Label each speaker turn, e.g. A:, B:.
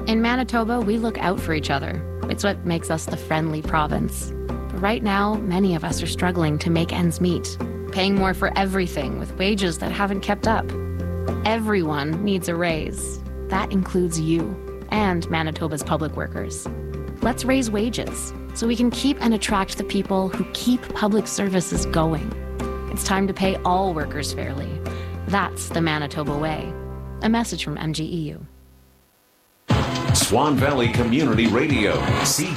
A: In Manitoba, we look out for each other. It's what makes us the friendly province. But right now, many of us are struggling to make ends meet, paying more for everything with wages that haven't kept up. Everyone needs a raise. That includes you and Manitoba's public workers. Let's raise wages so we can keep and attract the people who keep public services going. It's time to pay all workers fairly. That's the Manitoba way. A message from MGEU.
B: Swan Valley Community Radio, CJSY